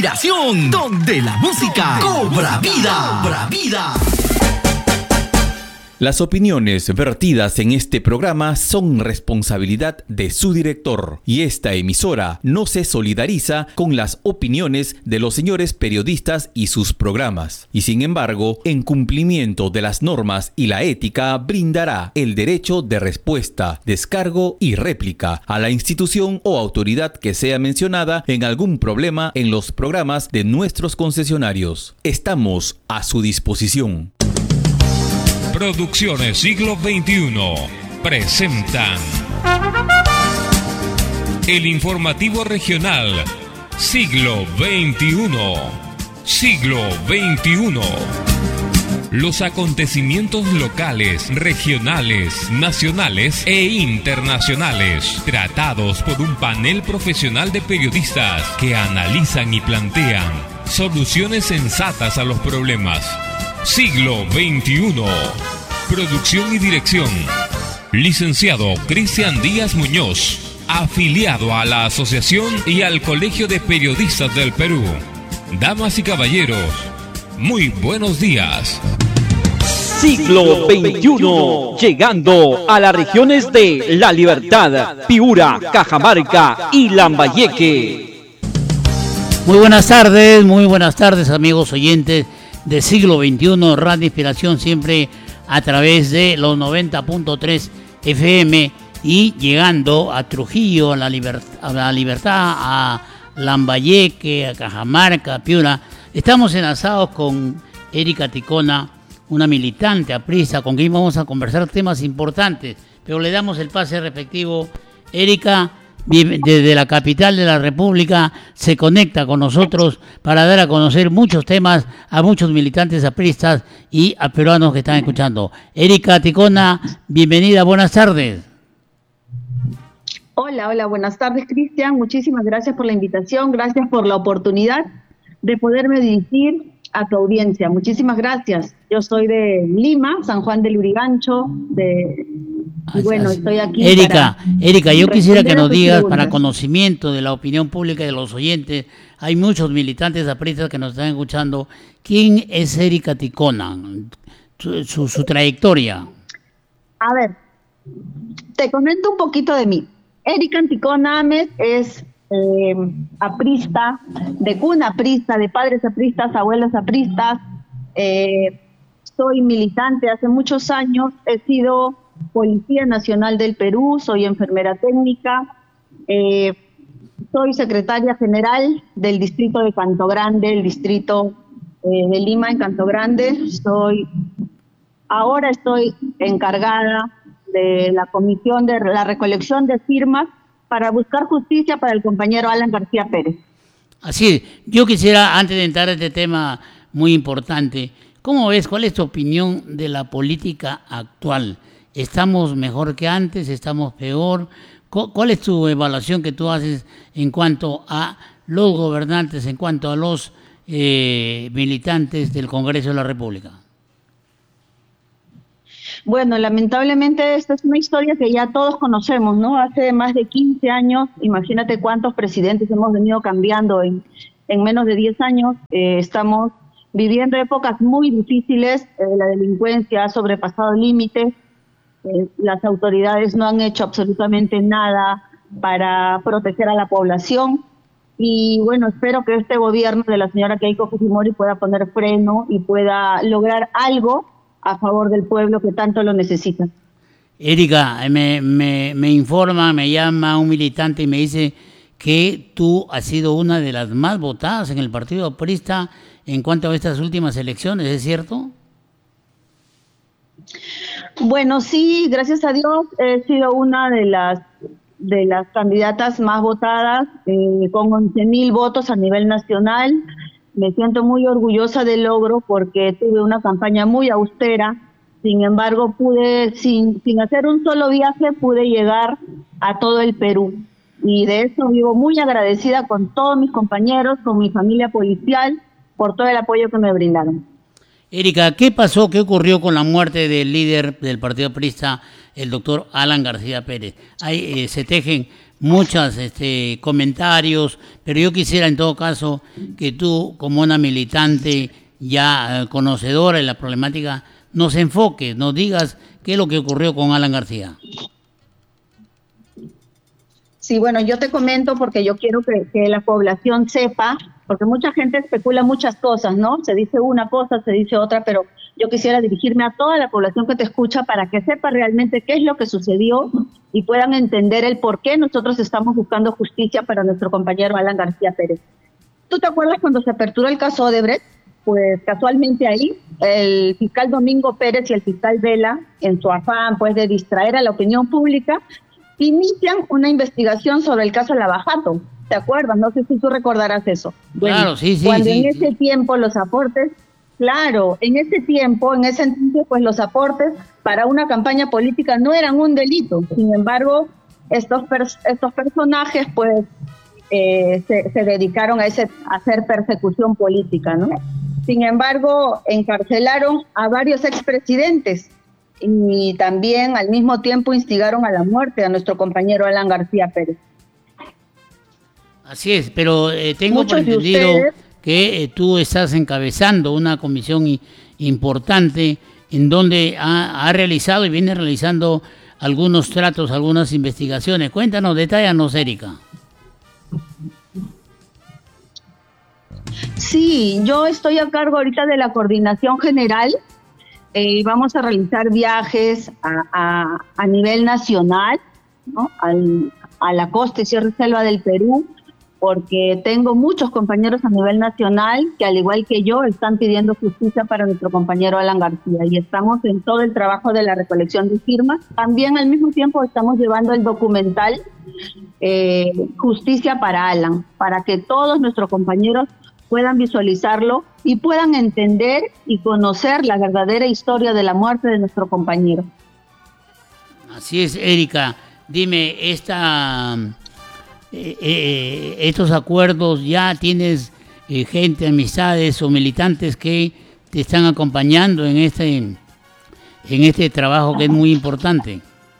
inspiración, donde la música cobra vida. Cobra vida. Las opiniones vertidas en este programa son responsabilidad de su director y esta emisora no se solidariza con las opiniones de los señores periodistas y sus programas. Y sin embargo, en cumplimiento de las normas y la ética, brindará el derecho de respuesta, descargo y réplica a la institución o autoridad que sea mencionada en algún problema en los programas de nuestros concesionarios. Estamos a su disposición. Producciones Siglo XXI presentan el informativo regional Siglo XXI. Siglo XXI. Los acontecimientos locales, regionales, nacionales e internacionales, tratados por un panel profesional de periodistas que analizan y plantean soluciones sensatas a los problemas. Siglo XXI. Producción y dirección. Licenciado Cristian Díaz Muñoz, afiliado a la Asociación y al Colegio de Periodistas del Perú. Damas y caballeros, muy buenos días. Siglo XXI, llegando a las regiones de La Libertad, Piura, Cajamarca y Lambayeque. Muy buenas tardes amigos oyentes de Siglo XXI, Radio Inspiración, siempre a través de los 90.3 FM y llegando a Trujillo, a la Libertad, a Lambayeque, a Cajamarca, a Piura. Estamos enlazados con Erika Ticona, una militante aprista con quien vamos a conversar temas importantes, pero le damos el pase respectivo. Erika, desde la capital de la República, se conecta con nosotros para dar a conocer muchos temas a muchos militantes apristas y a peruanos que están escuchando. Erika Ticona, bienvenida, buenas tardes. Hola, buenas tardes, Cristian. Muchísimas gracias por la invitación, gracias por la oportunidad de poderme dirigir a tu audiencia. Muchísimas gracias. Yo soy de Lima, San Juan del Lurigancho, y bueno, estoy aquí. Erika, yo quisiera que nos digas, para conocimiento de la opinión pública y de los oyentes, hay muchos militantes apristas que nos están escuchando. ¿Quién es Erika Ticona? Su trayectoria. A ver, te comento un poquito de mí. Erika Ticona Ames es aprista, de cuna aprista, de padres apristas, abuelos apristas. Soy militante hace muchos años, he sido Policía Nacional del Perú, soy enfermera técnica, soy secretaria general del distrito de Canto Grande, el distrito de Lima en Canto Grande. Ahora estoy encargada de la comisión de la recolección de firmas para buscar justicia para el compañero Alan García Pérez. Así es. Yo quisiera, antes de entrar a este tema muy importante, ¿cómo ves, cuál es tu opinión de la política actual? ¿Estamos mejor que antes? ¿Estamos peor? ¿Cuál es tu evaluación que tú haces en cuanto a los gobernantes, en cuanto a los militantes del Congreso de la República? Bueno, lamentablemente esta es una historia que ya todos conocemos, ¿no? Hace más de 15 años, imagínate cuántos presidentes hemos venido cambiando en menos de 10 años. Estamos viviendo épocas muy difíciles, la delincuencia ha sobrepasado límites, las autoridades no han hecho absolutamente nada para proteger a la población y bueno, espero que este gobierno de la señora Keiko Fujimori pueda poner freno y pueda lograr algo a favor del pueblo que tanto lo necesita. Erika, me informa, me llama un militante y me dice que tú has sido una de las más votadas en el partido aprista en cuanto a estas últimas elecciones, ¿es cierto? Bueno, sí, gracias a Dios he sido una de las candidatas más votadas, con 11,000 votos a nivel nacional. Me siento muy orgullosa del logro porque tuve una campaña muy austera. Sin embargo, pude, sin hacer un solo viaje, pude llegar a todo el Perú. Y de eso vivo muy agradecida con todos mis compañeros, con mi familia policial, por todo el apoyo que me brindaron. Erika, ¿qué pasó, qué ocurrió con la muerte del líder del partido aprista, el doctor Alan García Pérez? Se tejen muchos comentarios, pero yo quisiera en todo caso que tú, como una militante ya conocedora de la problemática, nos enfoques, nos digas qué es lo que ocurrió con Alan García. Sí, bueno, yo te comento porque yo quiero que la población sepa, porque mucha gente especula muchas cosas, ¿no? Se dice una cosa, se dice otra, pero yo quisiera dirigirme a toda la población que te escucha para que sepa realmente qué es lo que sucedió y puedan entender el por qué nosotros estamos buscando justicia para nuestro compañero Alan García Pérez. ¿Tú te acuerdas cuando se aperturó el caso Odebrecht? Pues casualmente ahí el fiscal Domingo Pérez y el fiscal Vela, en su afán pues de distraer a la opinión pública, inician una investigación sobre el caso Lavajato. ¿Te acuerdas? No sé si tú recordarás eso. Bueno, claro, sí. Cuando en ese tiempo los aportes, en ese entonces, pues los aportes para una campaña política no eran un delito. Sin embargo, estos personajes, pues, se dedicaron a hacer persecución política, ¿no? Sin embargo, encarcelaron a varios expresidentes y también al mismo tiempo instigaron a la muerte a nuestro compañero Alan García Pérez. Así es, pero tengo por entendido que tú estás encabezando una comisión importante en donde ha realizado y viene realizando algunos tratos, algunas investigaciones. Cuéntanos, detállanos, Erika. Sí, yo estoy a cargo ahorita de la coordinación general. Vamos a realizar viajes a nivel nacional, ¿no? A la costa y Sierra y Selva del Perú, porque tengo muchos compañeros a nivel nacional que, al igual que yo, están pidiendo justicia para nuestro compañero Alan García, y estamos en todo el trabajo de la recolección de firmas. También al mismo tiempo estamos llevando el documental Justicia para Alan, para que todos nuestros compañeros puedan visualizarlo y puedan entender y conocer la verdadera historia de la muerte de nuestro compañero. Así es, Erika. Dime, estos acuerdos, ¿ya tienes gente, amistades o militantes que te están acompañando en este trabajo que es muy importante?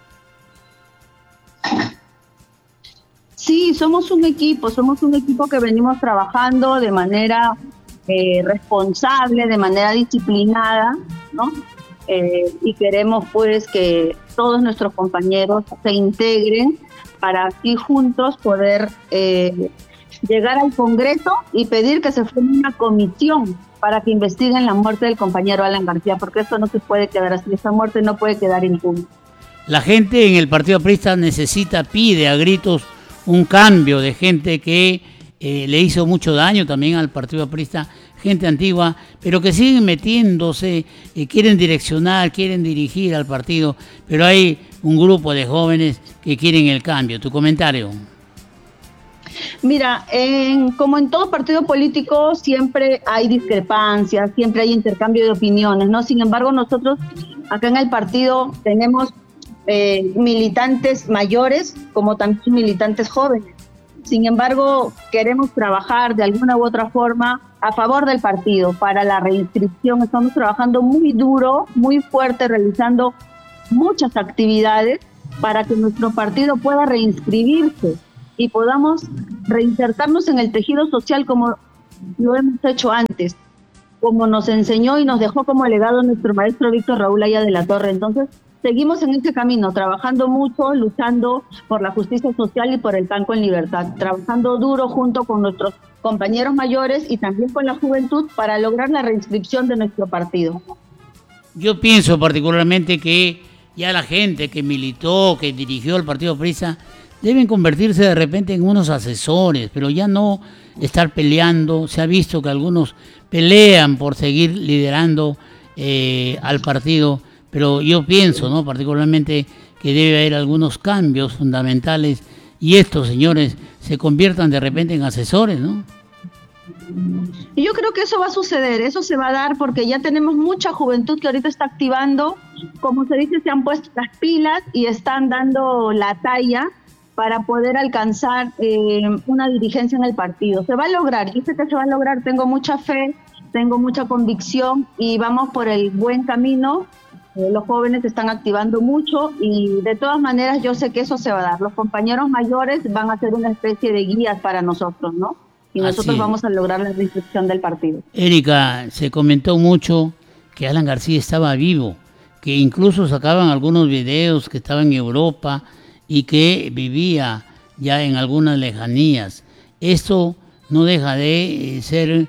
Sí, somos un equipo que venimos trabajando de manera responsable, de manera disciplinada, ¿no? Y queremos pues que todos nuestros compañeros se integren para así juntos poder llegar al Congreso y pedir que se forme una comisión para que investiguen la muerte del compañero Alan García, porque esto no se puede quedar así, esta muerte no puede quedar impune. La gente en el Partido Aprista pide a gritos un cambio de gente que le hizo mucho daño también al Partido Aprista, gente antigua, pero que siguen metiéndose, quieren direccionar, quieren dirigir al partido, pero hay un grupo de jóvenes que quieren el cambio. ¿Tu comentario? Mira, como en todo partido político siempre hay discrepancias, siempre hay intercambio de opiniones, ¿no? Sin embargo, nosotros acá en el partido tenemos militantes mayores como también militantes jóvenes. Sin embargo, queremos trabajar de alguna u otra forma a favor del partido para la reinscripción. Estamos trabajando muy duro, muy fuerte, realizando muchas actividades para que nuestro partido pueda reinscribirse y podamos reinsertarnos en el tejido social como lo hemos hecho antes, como nos enseñó y nos dejó como legado nuestro maestro Víctor Raúl Aya de la Torre. Entonces, seguimos en este camino, trabajando mucho, luchando por la justicia social y por el pan con libertad, trabajando duro junto con nuestros compañeros mayores y también con la juventud para lograr la reinscripción de nuestro partido. Yo pienso particularmente que ya la gente que militó, que dirigió el Partido Aprista, deben convertirse de repente en unos asesores, pero ya no estar peleando. Se ha visto que algunos pelean por seguir liderando al partido, pero yo pienso, ¿no?, particularmente que debe haber algunos cambios fundamentales y estos señores se conviertan de repente en asesores, ¿no? Y yo creo que eso va a suceder, eso se va a dar porque ya tenemos mucha juventud que ahorita está activando, como se dice, se han puesto las pilas y están dando la talla para poder alcanzar una dirigencia en el partido. Se va a lograr, yo sé que se va a lograr, tengo mucha fe, tengo mucha convicción y vamos por el buen camino Los jóvenes se están activando mucho y de todas maneras yo sé que eso se va a dar. Los compañeros mayores van a ser una especie de guías para nosotros, ¿no? Y nosotros vamos a lograr la reinscripción del partido. Erika, se comentó mucho que Alan García estaba vivo, que incluso sacaban algunos videos que estaba en Europa y que vivía ya en algunas lejanías. Esto no deja de ser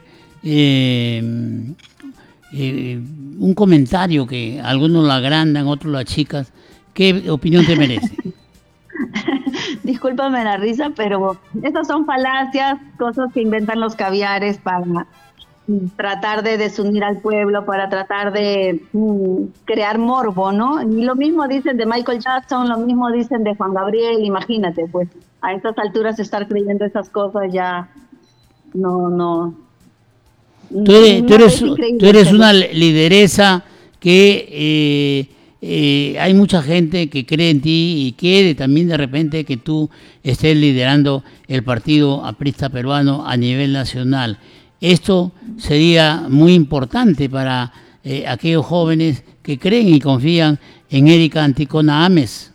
un comentario que algunos lo agrandan, otros lo achican. ¿Qué opinión te merece? Discúlpame la risa, pero esas son falacias, cosas que inventan los caviares para tratar de desunir al pueblo, para tratar de crear morbo, ¿no? Y lo mismo dicen de Michael Jackson, lo mismo dicen de Juan Gabriel, imagínate, pues a estas alturas estar creyendo esas cosas ya no. Tú eres una lideresa que hay mucha gente que cree en ti y quiere también de repente que tú estés liderando el Partido Aprista Peruano a nivel nacional. Esto sería muy importante para aquellos jóvenes que creen y confían en Erika Anticona Ames.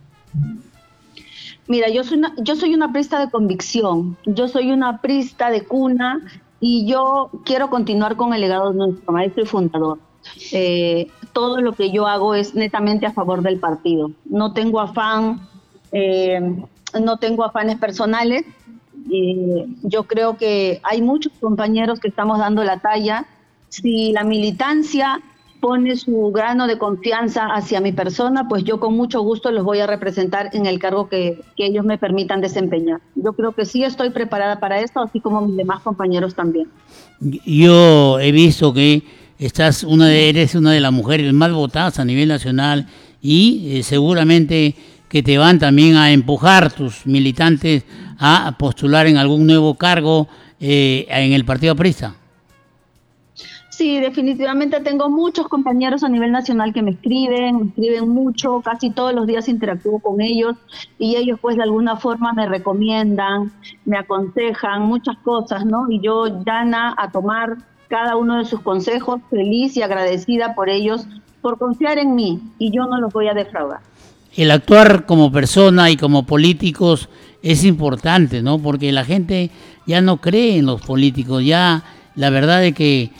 Mira, yo soy una aprista de convicción, yo soy una aprista de cuna y yo quiero continuar con el legado de nuestro maestro y fundador. Todo lo que yo hago es netamente a favor del partido. No tengo afán, no tengo afanes personales. Yo creo que hay muchos compañeros que estamos dando la talla. Si la militancia pone su grano de confianza hacia mi persona, pues yo con mucho gusto los voy a representar en el cargo que ellos me permitan desempeñar. Yo creo que sí estoy preparada para esto, así como mis demás compañeros también. Yo he visto que eres una de las mujeres más votadas a nivel nacional y seguramente que te van también a empujar tus militantes a postular en algún nuevo cargo en el Partido Aprista. Sí, definitivamente tengo muchos compañeros a nivel nacional que me escriben mucho, casi todos los días interactúo con ellos y ellos pues de alguna forma me recomiendan, me aconsejan muchas cosas, ¿no? Y yo llana a tomar cada uno de sus consejos, feliz y agradecida por ellos, por confiar en mí y yo no los voy a defraudar. El actuar como persona y como políticos es importante, ¿no? Porque la gente ya no cree en los políticos, ya la verdad es que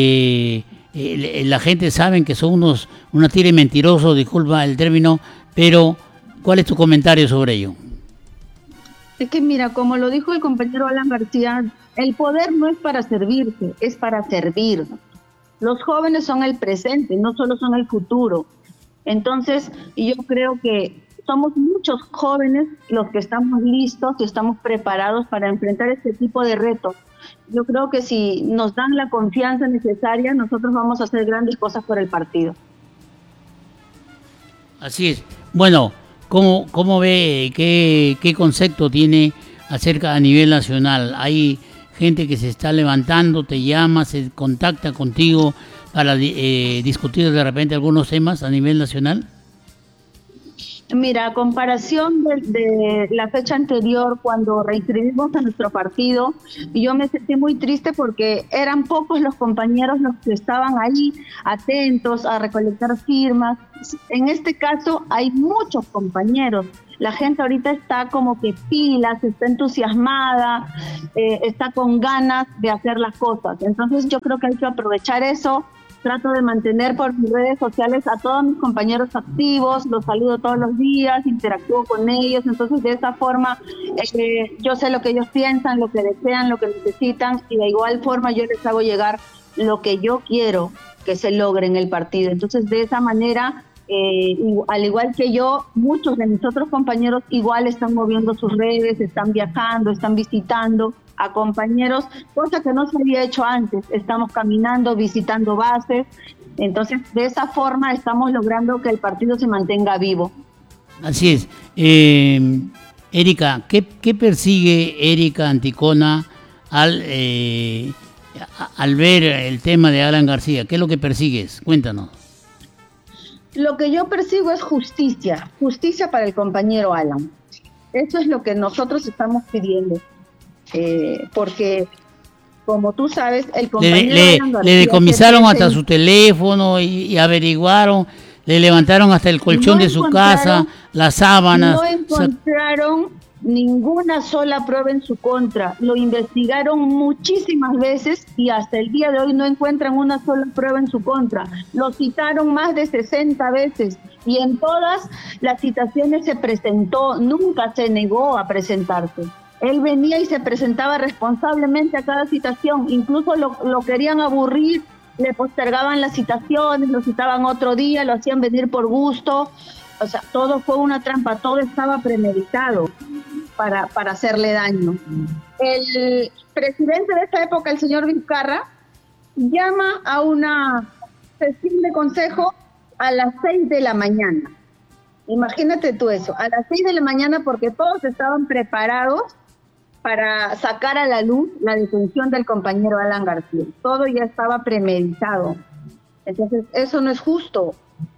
la gente sabe que son una tira y mentirosos, disculpa el término, pero ¿cuál es tu comentario sobre ello? Es que mira, como lo dijo el compañero Alan García, el poder no es para servirse, es para servir. Los jóvenes son el presente, no solo son el futuro. Entonces, yo creo que somos muchos jóvenes los que estamos listos y estamos preparados para enfrentar este tipo de retos. Yo creo que si nos dan la confianza necesaria, nosotros vamos a hacer grandes cosas por el partido. Así es. Bueno, ¿cómo ve, qué concepto tiene acerca a nivel nacional? Hay gente que se está levantando, te llama, se contacta contigo para discutir de repente algunos temas a nivel nacional. Mira, a comparación de la fecha anterior, cuando reinscribimos a nuestro partido, yo me sentí muy triste porque eran pocos los compañeros los que estaban ahí atentos a recolectar firmas. En este caso hay muchos compañeros. La gente ahorita está como que pilas, está entusiasmada, está con ganas de hacer las cosas. Entonces yo creo que hay que aprovechar eso. Trato de mantener por mis redes sociales a todos mis compañeros activos, los saludo todos los días, interactúo con ellos, entonces de esa forma yo sé lo que ellos piensan, lo que desean, lo que necesitan y de igual forma yo les hago llegar lo que yo quiero que se logre en el partido. Entonces de esa manera, al igual que yo, muchos de mis otros compañeros igual están moviendo sus redes, están viajando, están visitando a compañeros, cosa que no se había hecho antes. Estamos caminando, visitando bases, entonces de esa forma estamos logrando que el partido se mantenga vivo. Así es. Erika, ¿qué persigue Erika Anticona al ver el tema de Alan García? ¿Qué es lo que persigues? Cuéntanos. Lo que yo persigo es justicia para el compañero Alan. Eso es lo que nosotros estamos pidiendo. Porque como tú sabes, el compañero le decomisaron hasta su teléfono y averiguaron Le levantaron hasta el colchón de su casa, las sábanas. No encontraron ninguna sola prueba en su contra. Lo investigaron muchísimas veces y hasta el día de hoy no encuentran una sola prueba en su contra. Lo citaron más de 60 veces y en todas las citaciones se presentó, nunca se negó a presentarse. Él venía y se presentaba responsablemente a cada citación, incluso lo querían aburrir, le postergaban las citaciones, lo citaban otro día, lo hacían venir por gusto. O sea, todo fue una trampa, todo estaba premeditado para hacerle daño. El presidente de esa época, el señor Vizcarra, llama a una sesión de consejo a las 6 de la mañana. Imagínate tú eso, a las 6 de la mañana, porque todos estaban preparados para sacar a la luz la detención del compañero Alan García. Todo ya estaba premeditado. Entonces, eso no es justo.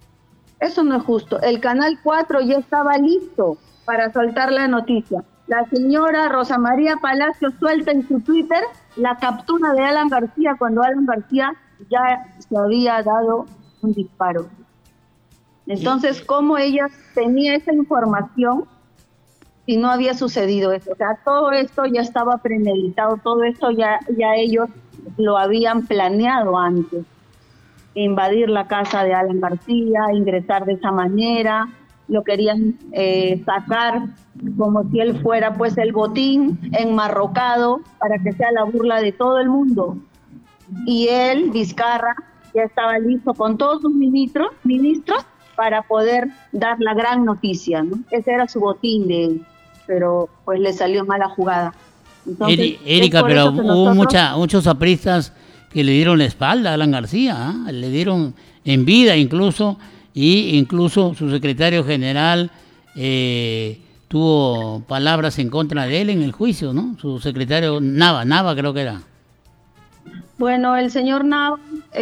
Eso no es justo. El Canal 4 ya estaba listo para soltar la noticia. La señora Rosa María Palacio suelta en su Twitter la captura de Alan García cuando Alan García ya se había dado un disparo. Entonces, ¿cómo ella tenía esa información si no había sucedido eso? O sea, todo esto ya estaba premeditado, todo esto ya ellos lo habían planeado antes. Invadir la casa de Alan García, ingresar de esa manera, lo querían sacar como si él fuera pues el botín enmarrocado para que sea la burla de todo el mundo. Y él, Vizcarra, ya estaba listo con todos sus ministros para poder dar la gran noticia, ¿no? Ese era su botín de él, pero pues le salió mala jugada. Entonces, Erika, pero hubo muchos apristas que le dieron la espalda a Alan García, ¿eh? Le dieron en vida incluso, y incluso su secretario general tuvo palabras en contra de él en el juicio, ¿no? Su secretario Nava creo que era. Bueno, el señor Nava,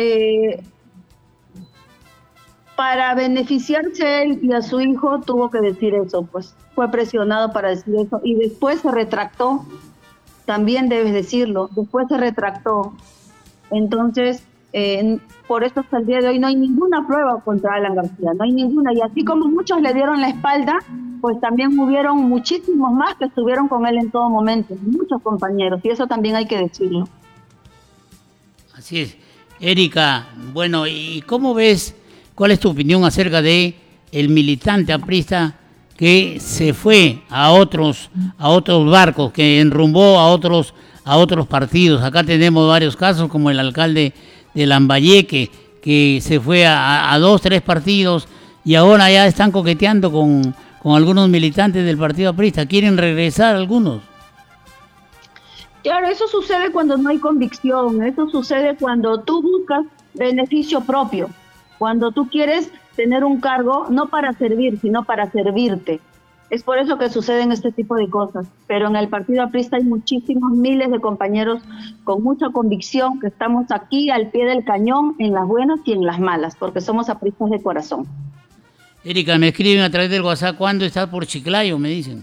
para beneficiarse él y a su hijo, tuvo que decir eso, pues fue presionado para decir eso, y después se retractó, también debes decirlo, después se retractó. Entonces, por eso hasta el día de hoy no hay ninguna prueba contra Alan García, no hay ninguna, y así como muchos le dieron la espalda, pues también hubieron muchísimos más que estuvieron con él en todo momento, muchos compañeros, y eso también hay que decirlo. Así es. Erika, bueno, ¿y cómo ves, cuál es tu opinión acerca de el militante aprista que se fue a otros barcos, que enrumbó a otros partidos? Acá tenemos varios casos, como el alcalde de Lambayeque, que se fue a 2-3 partidos y ahora ya están coqueteando con algunos militantes del partido aprista. ¿Quieren regresar algunos? Claro, eso sucede cuando no hay convicción, eso sucede cuando tú buscas beneficio propio, cuando tú quieres tener un cargo no para servir, sino para servirte. Es por eso que suceden este tipo de cosas. Pero en el partido aprista hay muchísimos, miles de compañeros con mucha convicción que estamos aquí al pie del cañón, en las buenas y en las malas, porque somos apristas de corazón. Erika, me escriben a través del WhatsApp, ¿cuándo estás por Chiclayo? Me dicen.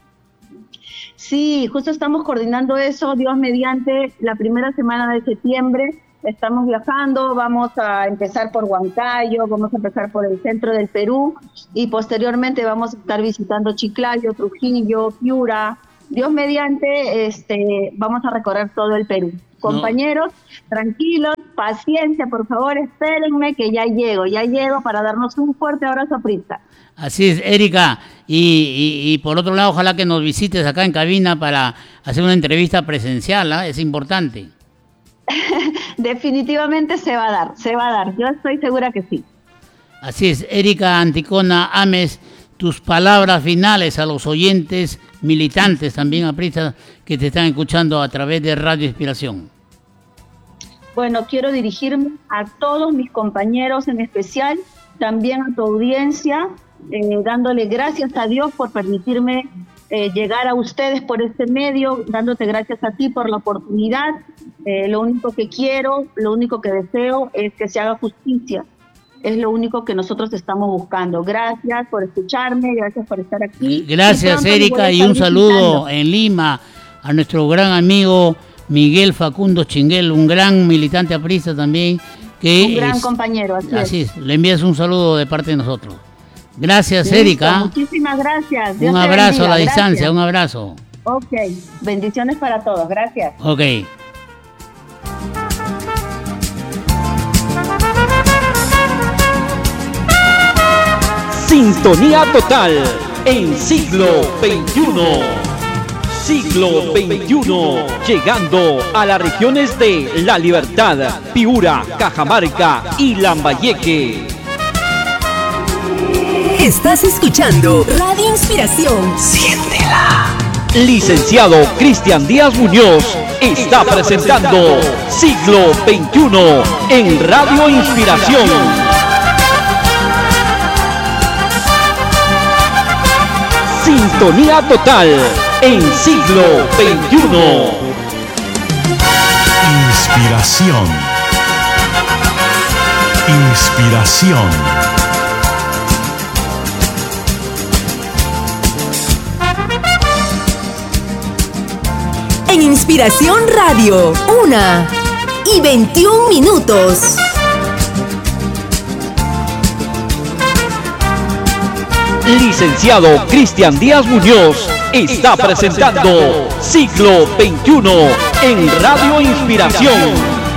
Sí, justo estamos coordinando eso, Dios mediante, la primera semana de septiembre. Estamos viajando, vamos a empezar por Huancayo, vamos a empezar por el centro del Perú y posteriormente vamos a estar visitando Chiclayo, Trujillo, Piura. Dios mediante, vamos a recorrer todo el Perú. Compañeros, tranquilos, paciencia, por favor, espérenme que ya llego para darnos un fuerte abrazo aprista. Así es, Erika, y por otro lado, ojalá que nos visites acá en cabina para hacer una entrevista presencial, ¿eh? Es importante. Definitivamente se va a dar, yo estoy segura que sí. Así es, Erika Anticona Ames, tus palabras finales a los oyentes, militantes también apristas que te están escuchando a través de Radio Inspiración. Bueno, quiero dirigirme a todos mis compañeros, en especial también a tu audiencia, dándole gracias a Dios por permitirme llegar a ustedes por este medio, dándote gracias a ti por la oportunidad. Lo único que quiero, lo único que deseo es que se haga justicia. Es lo único que nosotros estamos buscando. Gracias por escucharme, gracias por estar aquí. Gracias, Erika, y un saludo en Lima a nuestro gran amigo Miguel Facundo Chinguel, un gran militante aprista también, Que un gran compañero, así es. Le envías un saludo de parte de nosotros. Gracias, Erika. Muchísimas gracias. Dios un te abrazo bendiga. a la distancia, Gracias. un abrazo. Ok, bendiciones para todos. Gracias. Ok. Sintonía total en siglo XXI. Siglo XXI, llegando a las regiones de La Libertad, Piura, Cajamarca y Lambayeque. Estás escuchando Radio Inspiración. Siéntela. Licenciado Cristian Díaz Muñoz está presentando Siglo XXI en Radio Inspiración. Sintonía total en siglo XXI. Inspiración. Inspiración. En Inspiración Radio, 1:21. Licenciado Cristian Díaz Muñoz está presentando Siglo XXI en Radio Inspiración.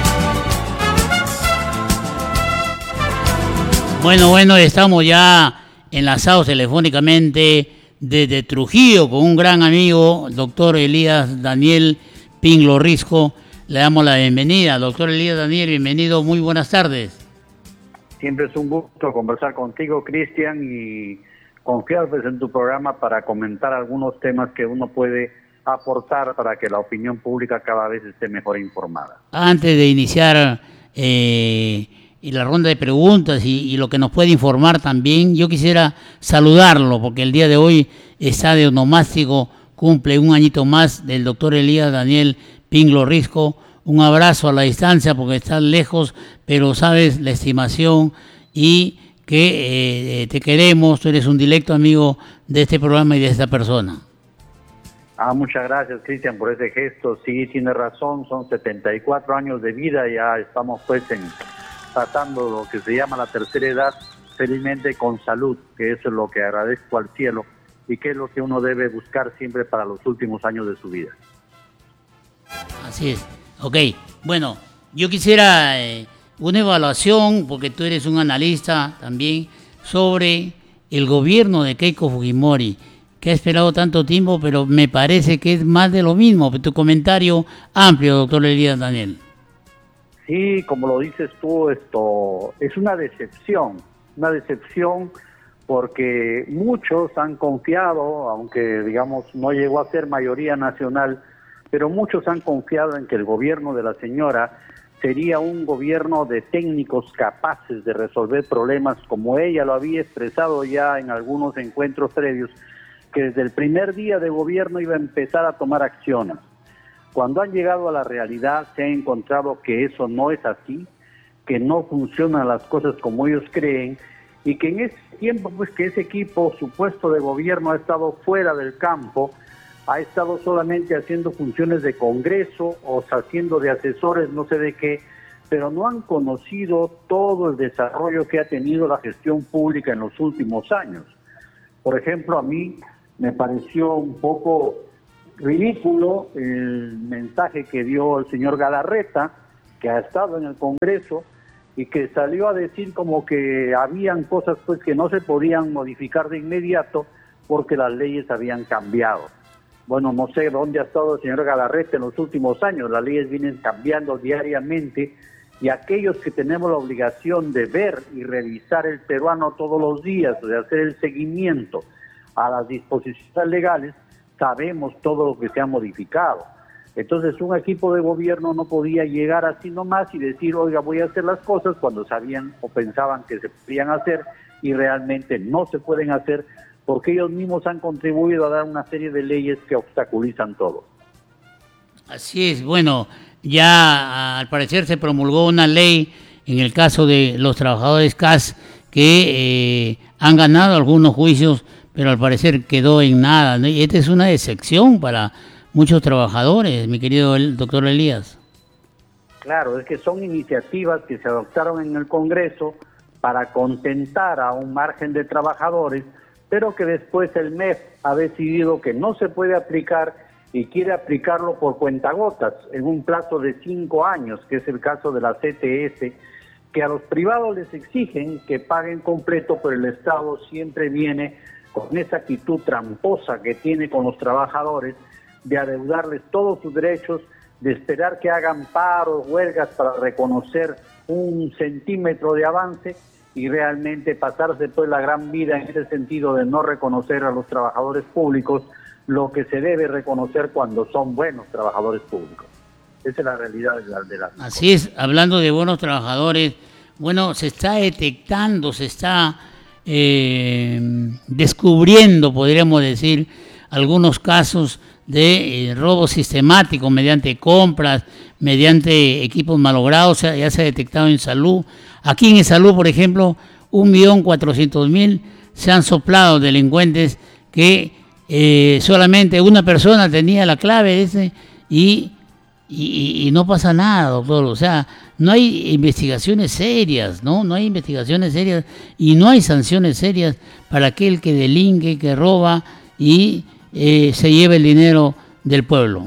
Bueno, estamos ya enlazados telefónicamente desde Trujillo con un gran amigo, el doctor Elías Daniel Pinglo Risco. Le damos la bienvenida. Doctor Elías Daniel, bienvenido, muy buenas tardes. Siempre es un gusto conversar contigo, Cristian, y confiar pues, en tu programa para comentar algunos temas que uno puede aportar para que la opinión pública cada vez esté mejor informada. Antes de iniciar y la ronda de preguntas y lo que nos puede informar también, yo quisiera saludarlo porque el día de hoy está de onomástico, cumple un añito más del doctor Elías Daniel Pinglo Risco. Un abrazo a la distancia porque estás lejos, pero sabes la estimación y que te queremos, tú eres un directo amigo de este programa y de esta persona. Muchas gracias, Cristian, por ese gesto. Sí, tiene razón, son 74 años de vida, ya estamos pues tratando lo que se llama la tercera edad, felizmente con salud, que eso es lo que agradezco al cielo y que es lo que uno debe buscar siempre para los últimos años de su vida. Así es, ok. Bueno, yo quisiera una evaluación, porque tú eres un analista también, sobre el gobierno de Keiko Fujimori, que ha esperado tanto tiempo, pero me parece que es más de lo mismo. Tu comentario amplio, doctor Elías Daniel. Sí, como lo dices tú, esto es una decepción porque muchos han confiado, aunque digamos no llegó a ser mayoría nacional, pero muchos han confiado en que el gobierno de la señora sería un gobierno de técnicos capaces de resolver problemas, como ella lo había expresado ya en algunos encuentros previos, que desde el primer día de gobierno iba a empezar a tomar acciones. Cuando han llegado a la realidad se ha encontrado que eso no es así, que no funcionan las cosas como ellos creen y que en ese tiempo pues que ese equipo supuesto de gobierno ha estado fuera del campo, ha estado solamente haciendo funciones de Congreso o haciendo de asesores, no sé de qué, pero no han conocido todo el desarrollo que ha tenido la gestión pública en los últimos años. Por ejemplo, a mí me pareció un poco ridículo el mensaje que dio el señor Galarreta, que ha estado en el Congreso y que salió a decir como que habían cosas pues que no se podían modificar de inmediato porque las leyes habían cambiado. Bueno, no sé dónde ha estado el señor Galarreta en los últimos años, las leyes vienen cambiando diariamente y aquellos que tenemos la obligación de ver y revisar el peruano todos los días, de hacer el seguimiento a las disposiciones legales, sabemos todo lo que se ha modificado. Entonces un equipo de gobierno no podía llegar así nomás y decir, oiga, voy a hacer las cosas cuando sabían o pensaban que se podían hacer y realmente no se pueden hacer, porque ellos mismos han contribuido a dar una serie de leyes que obstaculizan todo. Así es, bueno, ya al parecer se promulgó una ley en el caso de los trabajadores CAS que han ganado algunos juicios, pero al parecer quedó en nada, ¿no? Y esta es una decepción para muchos trabajadores, mi querido doctor Elías. Claro, es que son iniciativas que se adoptaron en el Congreso para contentar a un margen de trabajadores, pero que después el MEF ha decidido que no se puede aplicar y quiere aplicarlo por cuentagotas en un plazo de 5 años, que es el caso de la CTS, que a los privados les exigen que paguen completo, pero el Estado siempre viene con esa actitud tramposa que tiene con los trabajadores de adeudarles todos sus derechos, de esperar que hagan paros, huelgas para reconocer un centímetro de avance y realmente pasarse pues la gran vida en ese sentido de no reconocer a los trabajadores públicos lo que se debe reconocer cuando son buenos trabajadores públicos. Esa es la realidad de la Así es, hablando de buenos trabajadores, bueno, se está detectando, se está descubriendo, podríamos decir, algunos casos de robo sistemático mediante compras, mediante equipos malogrados, ya se ha detectado en salud. Aquí en salud, por ejemplo, 1.400.000 se han soplado delincuentes que solamente una persona tenía la clave y no pasa nada, doctor. O sea, no hay investigaciones serias, no hay investigaciones serias y no hay sanciones serias para aquel que delinque, que roba y se lleva el dinero del pueblo.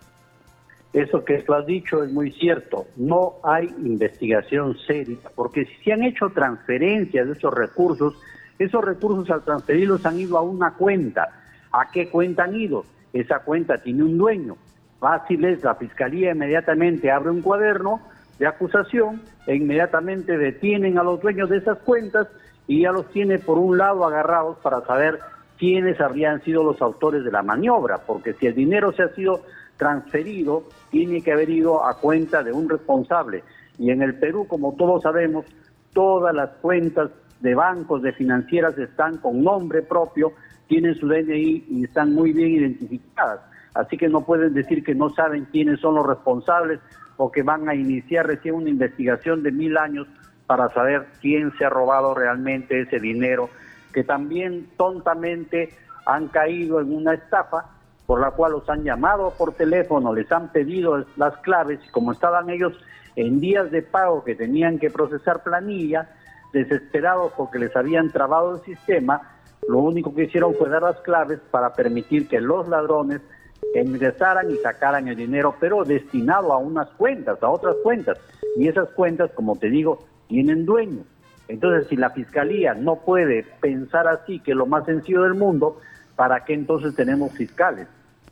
Eso que tú has dicho es muy cierto, no hay investigación seria, porque si se han hecho transferencias de esos recursos al transferirlos han ido a una cuenta. ¿A qué cuenta han ido? Esa cuenta tiene un dueño. Fácil es, la Fiscalía inmediatamente abre un cuaderno de acusación e inmediatamente detienen a los dueños de esas cuentas y ya los tiene por un lado agarrados para saber quiénes habrían sido los autores de la maniobra, porque si el dinero se ha sido transferido, tiene que haber ido a cuenta de un responsable. Y en el Perú, como todos sabemos, todas las cuentas de bancos, de financieras, están con nombre propio, tienen su DNI y están muy bien identificadas. Así que no pueden decir que no saben quiénes son los responsables o que van a iniciar recién una investigación de 1000 años para saber quién se ha robado realmente ese dinero, que también tontamente han caído en una estafa por la cual los han llamado por teléfono, les han pedido las claves y como estaban ellos en días de pago que tenían que procesar planilla, desesperados porque les habían trabado el sistema, lo único que hicieron fue dar las claves para permitir que los ladrones ingresaran y sacaran el dinero, pero destinado a unas cuentas, a otras cuentas, y esas cuentas, como te digo, tienen dueños. Entonces, si la Fiscalía no puede pensar así, que es lo más sencillo del mundo, ¿para qué entonces tenemos fiscales?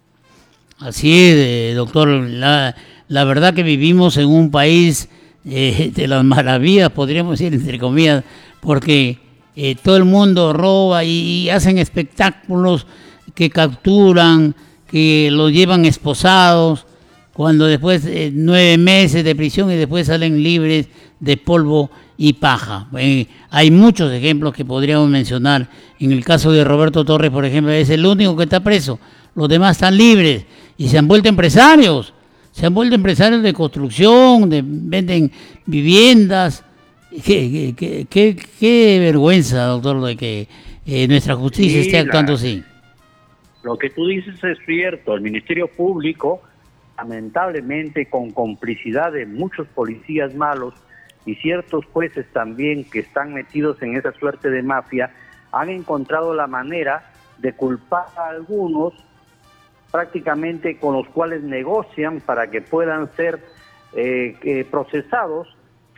Así es, doctor. La verdad que vivimos en un país de las maravillas, podríamos decir, entre comillas, porque todo el mundo roba y hacen espectáculos que capturan, que los llevan esposados, cuando después 9 meses de prisión y después salen libres de polvo y paja. Hay muchos ejemplos que podríamos mencionar. En el caso de Roberto Torres, por ejemplo, es el único que está preso. Los demás están libres y se han vuelto empresarios. Se han vuelto empresarios de construcción, venden viviendas. Qué vergüenza, doctor, de que nuestra justicia esté actuando así. Lo que tú dices es cierto. El Ministerio Público, lamentablemente, con complicidad de muchos policías malos y ciertos jueces también que están metidos en esa suerte de mafia, han encontrado la manera de culpar a algunos prácticamente con los cuales negocian para que puedan ser procesados